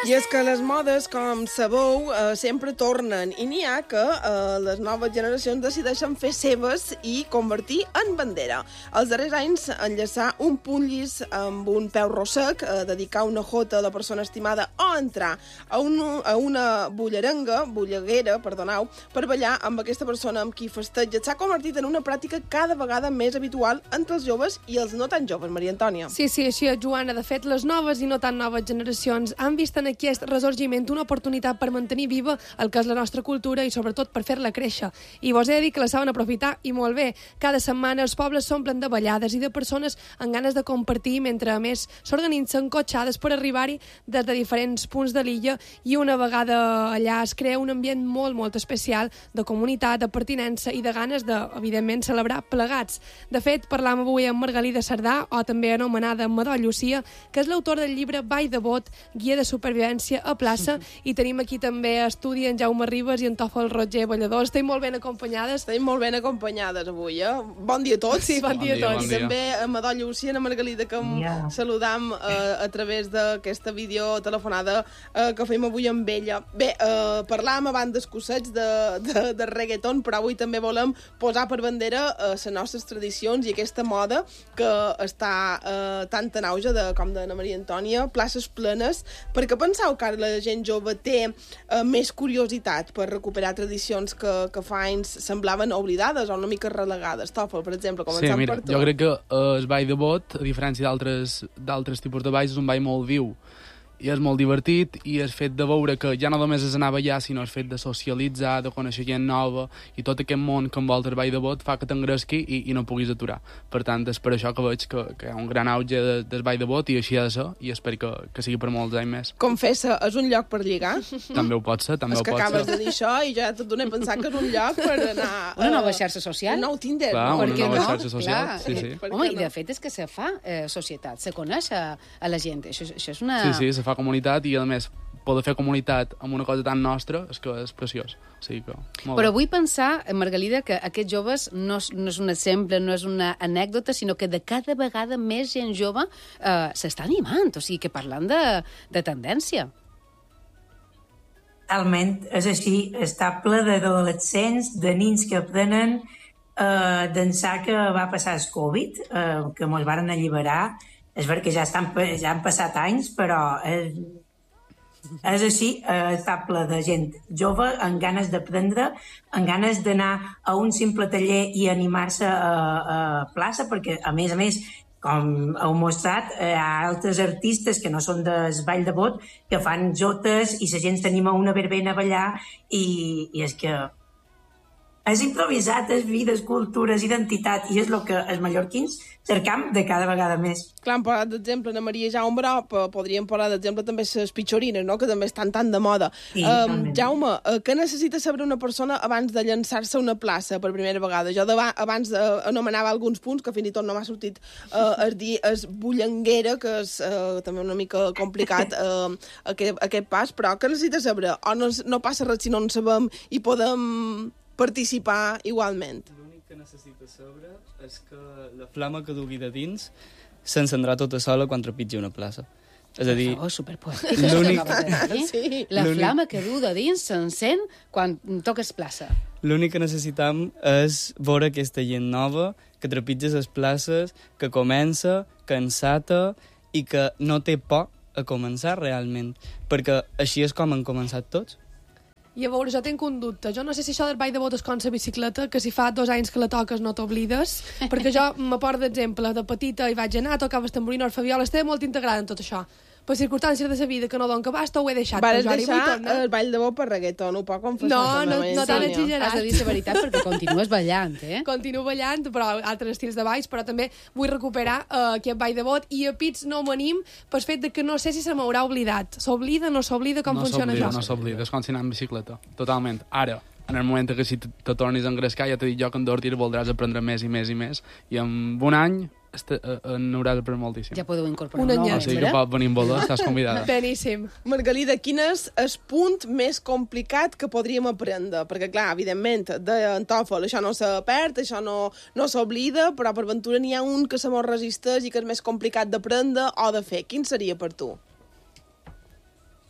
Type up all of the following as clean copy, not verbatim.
I és que les modes, com sabeu, sempre tornen. I n'hi ha que les noves generacions decideixen fer seves i convertir en bandera. Els darrers anys, enllaçar un punt llis amb un peu rosec, dedicar una jota a la persona estimada o entrar a una bulleguera, per ballar amb aquesta persona amb qui festeja, s'ha convertit en una pràctica cada vegada més habitual entre els joves i els no tan joves, Maria Antònia. Sí, així és, Joana. De fet, les noves i no tan noves generacions han vist en aquest ressorgiment una oportunitat per mantenir viva el que és la nostra cultura i, sobretot, per fer-la créixer. I vos he de dir que la saben aprofitar i molt bé. Cada setmana els pobles s'omplen de ballades i de persones amb ganes de compartir, mentre, a més, s'organitzen cotxades per arribar-hi des de diferents punts de l'illa i una vegada allà es crea un ambient molt, molt especial de comunitat, de pertinença i de ganes de, evidentment, celebrar plegats. De fet, parlam avui amb Margalida Cerdà, o també anomenada Madó Llucia, que és l'autor del llibre Ball de Bot, guia de supervivència a plaça, i tenim aquí també a estudi en Jaume Ribas i en Tòfol Roger, balladors. Estem molt ben acompanyades. Estem molt ben acompanyades avui, eh? Bon dia a tots. Sí, bon dia a tots. I també a Madó Llucia i a Margalida, que saludam a través d'aquesta videotelefonada que fem avui amb ella. Bé, parlàvem abans dels cussets de reggaeton, però avui també volem posar per bandera les nostres tradicions i aquesta moda que està tant en auge, com de Maria Antònia, places plenes, perquè penseu que ara la gent jove té més curiositat per recuperar tradicions que fa anys semblaven oblidades o una mica relegades. Tòfol, per exemple, començant per tu. Jo crec que el ball de bot, a diferència d'altres tipus de balls, és un ball molt viu i és molt divertit, i el fet de veure que ja no només és anar a ballar, sinó el fet de socialitzar, de conèixer gent nova, i tot aquest món que envolta el ball de bot fa que t'engresqui i no puguis aturar. Per tant, és per això que veig que hi ha un gran auge del ball de bot, i així ha de ser, i espero que sigui per molts anys més. Confessa, és un lloc per lligar? També ho pot ser, també ho pot ser. És que acabes de dir això i ja tot donem pensant que és un lloc per anar... Una nova xarxa social. Un nou Tinder. Clar, no? una nova xarxa social. Clar. Sí. Home, i de fet és que se fa societat, se coneix a la gent. Això és una... Sí, se fa comunitat, i a més poder fer comunitat amb una cosa tan nostra és que és preciós. O sigui que, però vull pensar, Margalida, que aquests joves no és un exemple, no és una anècdota, sinó que de cada vegada més gent jove s'està animant, o sigui que parlant de tendència. Realment és així, està ple d'adolescents, de nins que aprenen d'ençà que va passar el Covid, que ens varen alliberar. És veritat que ja han passat anys, però és així, està ple de gent jove amb ganes d'aprendre, amb ganes d'anar a un simple taller i animar-se a plaça, perquè, a més, com heu mostrat, hi ha altres artistes que no són del ball de bot, que fan jotes i la gent s'anima una verbena a ballar, i és que és improvisat, és vida, és cultura, és identitat, i és el que els mallorquins cercam de cada vegada més. Clar, hem parlat d'exemple Ana Maria Jaume, però podríem parlar d'exemple també les pitxorines, no?, que també estan tan de moda. Sí, Jaume, què necessita saber una persona abans de llançar-se a una plaça per primera vegada? Jo abans anomenava alguns punts, que fins i tot no m'ha sortit és bullanguera, que és també una mica complicat aquest pas, però què necessita saber? O no passa res si no en sabem i podem participar igualment? L'únic que necessita saber és que la flama que dugui de dins s'encendrà tota sola quan trepitgi una plaça. És a dir... Oh, superpoètic, això que acabes de dir. Sí. La flama que du de dins s'encén quan toques plaça. L'únic que necessitam és veure aquesta gent nova que trepitja les places, que comença, que ensata i que no té por a començar realment, perquè així és com han començat tots. I a veure, jo tinc un dubte. Jo no sé si això del ball de bot és com la bicicleta, que si fa 2 anys que la toques no t'oblides, perquè jo m'aporto d'exemple, de petita hi vaig anar, tocava el tamborí, Orfeviola, estava molt integrada en tot això. Per circumstàncies de la vida que no donen que basta, ho he deixat. Vares deixar el ball de bot per reggaeton, ho pot confessar. No tan exagerat. Has de dir la veritat perquè continues ballant, Continuo ballant, però altres estils de balls, però també vull recuperar aquest ball de bot, i a pits no m'anim pel fet de que no sé si se m'haurà oblidat. S'oblida, no s'oblida, com funciona això? No s'oblida, és com si anar amb bicicleta, totalment. Ara, en el moment que si te tornis a engrescar, ja t'he dit jo que en 2 dies voldràs aprendre més i més i més, i en un any n'hauràs après moltíssim. Ja podeu incorporar un anyet. O sigui que pot venir amb voler, estàs convidada. Beníssim. Margalida, quin és el punt més complicat que podríem aprendre? Perquè, clar, evidentment, en Tòfol això no se perd, això no s'oblida, però per ventura n'hi ha un que se mos resisteix i que és més complicat d'aprendre o de fer. Quin seria per tu?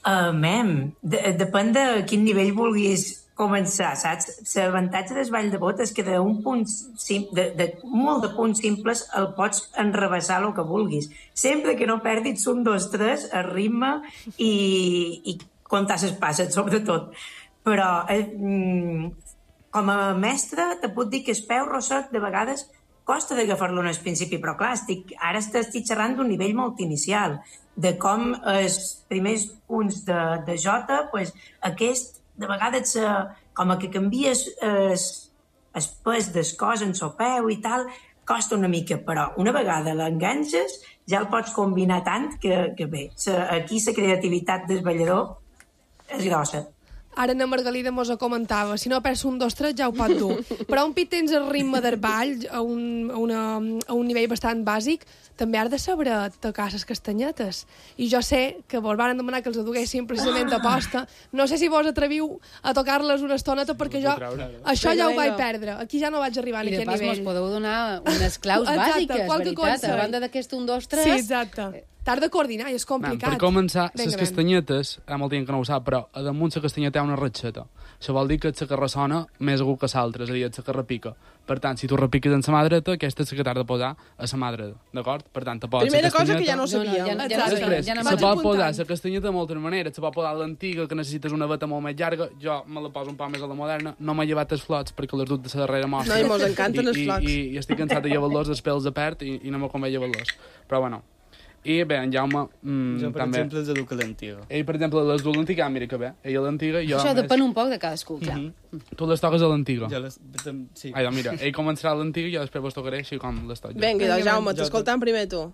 Depèn de quin nivell vulguis començar, saps? L'avantatge del ball de bot és que d'un punt molt de punts simples el pots enrebaçar el que vulguis. Sempre que no perdis 1, 2, 3, el ritme i comptar les passes, sobretot. Però com a mestre te puc dir que el peu rosset de vegades costa d'agafar-lo en el principi, però clar, ara estic xerrant d'un nivell molt inicial, de com els primers punts de jota, aquest, de vegades, com que canvies el pes del cos en el peu i tal, costa una mica, però una vegada l'enganxes ja el pots combinar tant que bé, aquí la creativitat del ballador és grossa. Ara na Margalida mos ho comentava, si no perds 1, 2, 3 ja ho pot dur. Però un pit tens el ritme del ball a un nivell bastant bàsic, també has de saber tocar les castanyetes. I jo sé que vos van demanar que els aduguessin precisament a posta. No sé si vos atreviu a tocar-les una estoneta, perquè jo això ja ho vaig perdre. Aquí ja no vaig arribar a aquest nivell. I de pas mos podeu donar unes claus bàsiques, veritat, a banda d'aquest 1, 2, 3. Sí, exacte. T'has de coordinar i és complicat. Per començar, les castanyetes, hi ha molta gent que no ho sap, però a damunt la castanyeta hi ha una ratxeta. Això vol dir que la que ressona més agut que l'altra, és a dir, la que repica. Per tant, si tu repiques en la mà dreta, aquesta és la que t'has de posar a la mà dreta, d'acord? Per tant, te poses primera cosa que ja no sabíem. Després, se pot posar la castanyeta de moltes maneres. Se pot posar l'antiga, que necessites una veta molt més llarga. Jo me la poso un poc més a la moderna. No m'he llevat els flots perquè les dut de la darrera mostra. No, i mos encanten els flots. I estic cansat de llevar-los després de perd i no me convé llevar-los. Però bueno. I bé, en Jaume jo, per també... exemple, els educa l'antiga. Ell, per exemple, les du l'antiga, mira que bé. Ell a l'antiga, jo... Això depèn un poc de cadascú, clar. Tu les toques a l'antiga. Sí. Ai, doncs mira, ell començarà a l'antiga i jo després vos tocaré així com les toc jo. Vinga, doncs Jaume, t'escoltam primer tu.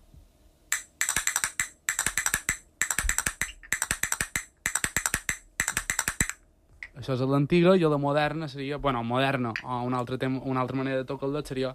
Això és a l'antiga i a la moderna seria... Bueno, moderna, o una altra manera de tocar-la seria...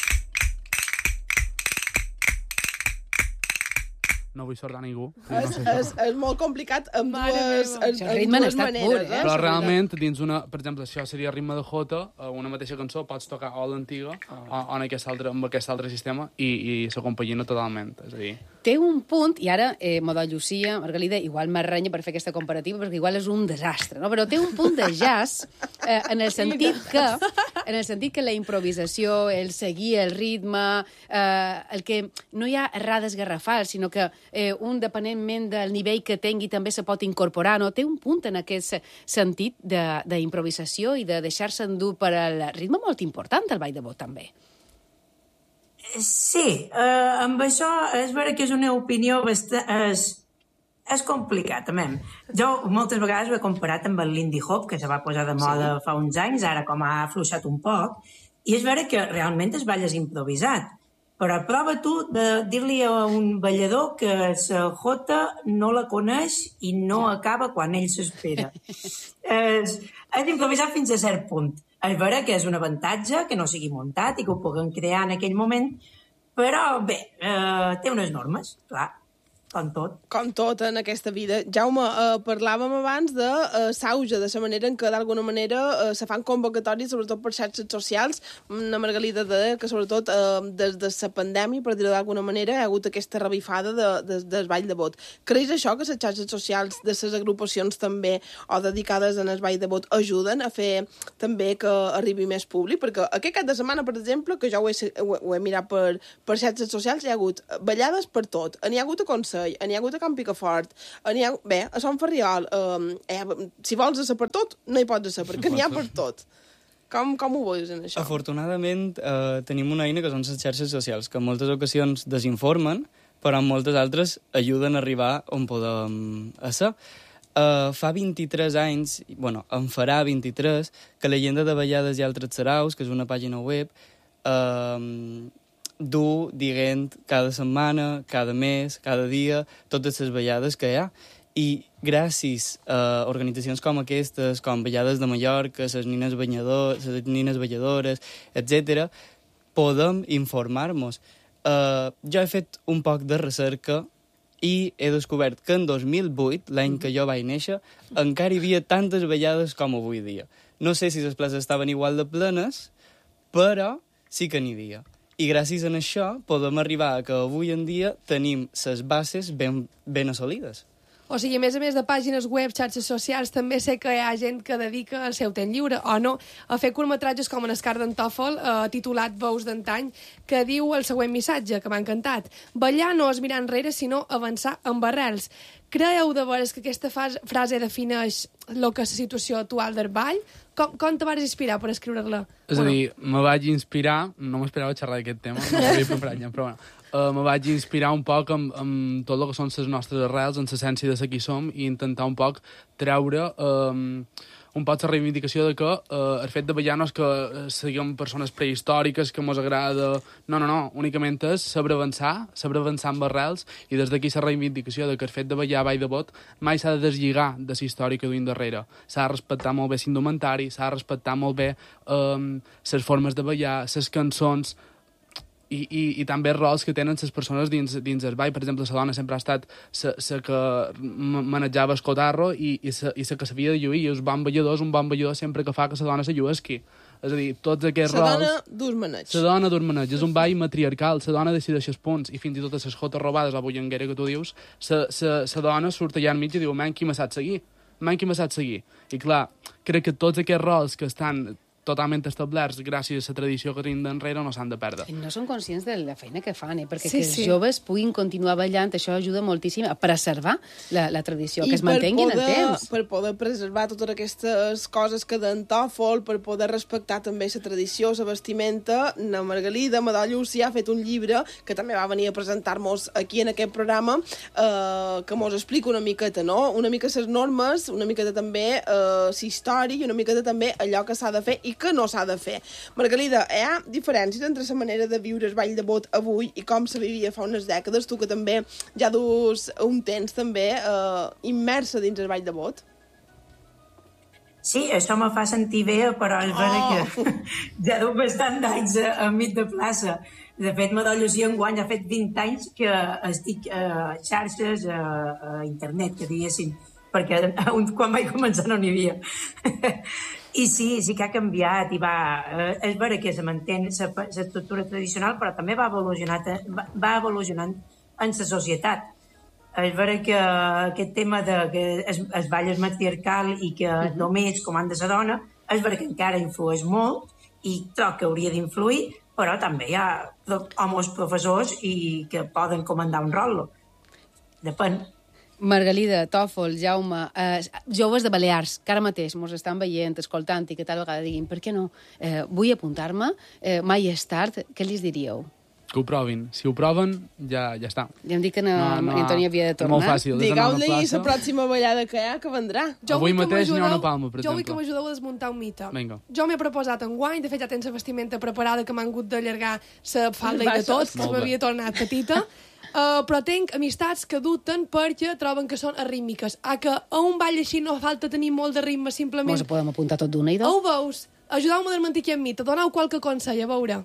No vull sortir a ningú. És molt complicat amb dues maneres. Però realment, dins una... Per exemple, això seria ritme de jota, una mateixa cançó, pots tocar o l'antiga o en amb aquest altre sistema i s'acompanyina totalment. És a dir... Té un punt, i ara Modó Llucia, Margalida, igual m'arrenya per fer aquesta comparativa, perquè igual és un desastre, no? Però té un punt de jazz en el sentit que la improvisació, el seguir el ritme, el que no hi ha errades garrafals, sinó que un, dependentment del nivell que tingui, també se pot incorporar, no? Té un punt en aquest sentit d'improvisació i de deixar-se endur per al ritme molt important, el ball de bot, també. Sí, amb això és vera que és una opinió bastant... És complicat, també. Jo moltes vegades ho he comparat amb el Lindy Hop, que se va posar de moda fa uns anys, ara com ha afluixat un poc, i és vera que realment el ball és improvisat. Però prova tu de dir-li a un ballador que la jota no la coneix i no acaba quan ell s'espera. És improvisat fins a cert punt. És vera que és un avantatge que no sigui muntat i que ho puguem crear en aquell moment, però bé, té unes normes, clar, com tot. Com tot en aquesta vida. Jaume, parlàvem abans de s'auge, de la manera en què d'alguna manera se fan convocatòries, sobretot per xarxes socials. Una Margalida deia que sobretot des de la pandèmia, per dir-ho d'alguna manera, hi ha hagut aquesta revifada del ball de bot. Creus això, que les xarxes socials de les agrupacions també, o dedicades en el ball de bot, ajuden a fer també que arribi més públic? Perquè aquest cap de setmana, per exemple, que jo ho he mirat per xarxes socials, hi ha hagut ballades per tot. N'hi ha hagut a Consell, n'hi ha hagut a Camp Picafort, bé, a Sant Ferriol, si vols ser per tot, no hi pots ser, perquè n'hi ha per tot. Com ho veus en això? Afortunadament tenim una eina que són les xarxes socials, que en moltes ocasions desinformen, però en moltes altres ajuden a arribar on podem ser. Fa 23 anys, bueno, en farà 23, que la Llegenda de Ballades i altres saraus, que és una pàgina web, du dient cada setmana, cada mes, cada dia, totes les ballades que hi ha. I gràcies a organitzacions com aquestes, com Ballades de Mallorca, les nines balladores, etc., podem informar-nos. Jo he fet un poc de recerca i he descobert que en 2008, l'any que jo vaig néixer, encara hi havia tantes ballades com avui dia. No sé si les places estaven igual de plenes, però sí que n'hi havia. I gràcies a això podem arribar a que avui en dia tenim les bases ben assolides. O sigui, a més de pàgines web, xarxes socials, també sé que hi ha gent que dedica el seu temps lliure, o no, a fer curtmetratges com en Escar d'en Tòfol, titulat Veus d'antany, que diu el següent missatge, que m'ha encantat. Ballar no és mirar enrere, sinó avançar amb arrels. Creieu de veres que aquesta frase defineix el que és la situació actual del ball? Com te vas inspirar per escriure-la? És a dir, me vaig inspirar, no m'esperava xerrar d'aquest tema, no m'havia preparat, però bueno, me vaig inspirar un poc amb tot el que són les nostres arrels, en l'essència de ser qui som, i intentar un poc treure un poc la reivindicació de que el fet de ballar no és que siguem persones prehistòriques, que mos agrada... No, únicament és saber avançar amb arrels, i des d'aquí la reivindicació de que el fet de ballar ball de bot mai s'ha de deslligar de la història que duim darrere. S'ha de respectar molt bé l'indumentari, s'ha de respectar molt bé les formes de ballar, les cançons, i també els rols que tenen les persones dins el ball. Per exemple, la dona sempre ha estat la que manejava el cotarro i la que sabia de lluir, i un bon ballador sempre que fa que la dona se lluesqui. És a dir, tots aquests rols... La dona dur maneig. La dona dur maneig. És un ball matriarcal. La dona decideix els punts, i fins i tot a les jotes robades, la bullanguera que tu dius, la dona surt allà enmig i diu, man, qui me sap seguir? I clar, crec que tots aquests rols que estan totalment establerts gràcies a la tradició que tenim d'enrere no s'han de perdre. No són conscients de la feina que fan, perquè que els joves puguin continuar ballant, això ajuda moltíssim a preservar la tradició, que es mantenguin en temps. Per poder preservar totes aquestes coses que d'en Tòfol, per poder respectar també la tradició, la vestimenta, na Margalida Madó Llucià ha fet un llibre que també va venir a presentar-nos aquí en aquest programa, que mos explica una miqueta, no? Una mica les normes, una miqueta també la història i una miqueta també allò que s'ha de fer i que no s'ha de fer. Margalida, hi ha diferències entre la manera de viure el ball de bot avui i com se vivia fa unes dècades? Tu que també ja dus un temps també immersa dins el ball de bot. Sí, això me fa sentir bé, però és vera que ja duc bastant d'anys enmig de plaça. De fet, Madó Llucià enguany ha fet 20 anys que estic a xarxes, a internet, que diguéssim, perquè quan vaig començar no n'hi havia. I sí que ha canviat, i és vera que se manté l'estructura tradicional, però també va evolucionant en la societat. És vera que aquest tema que es ball és matriarcal i que només comanda la dona, és vera que encara influeix molt i troc que hauria d'influir, però també hi ha homes professors i que poden comandar un rol. Depèn. Margalida, Tòfol, Jaume, joves de Balears, que ara mateix mos estan veient, escoltant i que tal vegada diguin, per què no? Vull apuntar-me, mai és tard, què li diríeu? Que ho provin. Si ho proven, ja està. Ja em dic que Maria Antònia havia de tornar. Molt fàcil. Digueu-li la pròxima ballada que hi ha, que vendrà. Avui mateix n'hi ha una palma, per exemple. Jo vull que m'ajudeu a desmuntar un mite. Vinga. Jo m'he proposat enguany, de fet ja tens la vestimenta preparada, que m'han hagut d'allargar la falda i de tot, que m'havia tornat petita. Però tinc amistats que dubten perquè troben que són arrítmiques. Que a un ball així no falta tenir molt de ritme, simplement... Mos podem apuntar tot d'una i Ho veus? Ajudeu-me a desmentir aquest mite. Doneu qualque consell, a veure.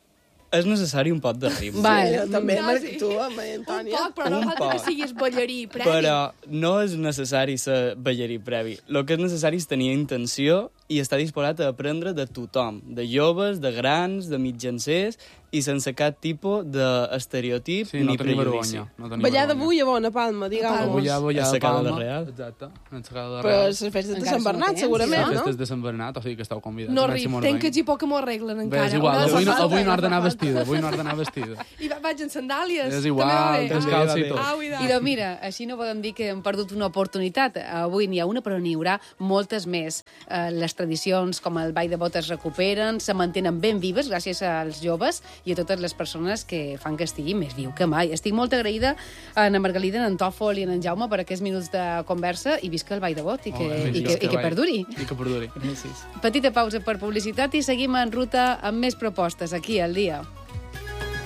És necessari un pot de ritme. Vale, també, tu, Maria Antònia. Un poc, però no falta que siguis ballarí previ. Però no és necessari ser ballarí previ. El que és necessari és tenir intenció i estar disposat a aprendre de tothom, de joves, de grans, de mitjancers, i sense cap tipus d'estereotip ni prejudici. Ballar d'avui a Bona Palma, digueu-nos. Ballar a Secada de Real. Exacte, a Secada de Per Real. les festes de Sant Bernat, segurament, no? Les festes de Sant Bernat, o sigui que esteu convidats. No ric, tenc que poc que m'ho arreglen encara. És igual, avui no has d'anar vestida, I vaig en sandàlies. És igual, descalça i tot. I doncs mira, així no podem dir que hem perdut una oportunitat. Avui n'hi ha una, però n'hi haurà moltes més. Les tradicions com el ball de bot es recuperen, se mantenen ben vives gràcies als joves i a totes les persones que fan que estigui més viu que mai. Estic molt agraïda a na Margalida, a en Tòfol i a en Jaume per aquests minuts de conversa i visca el ball de bot i que perduri. I que perduri. Petita pausa per publicitat i seguim en ruta amb més propostes aquí al dia.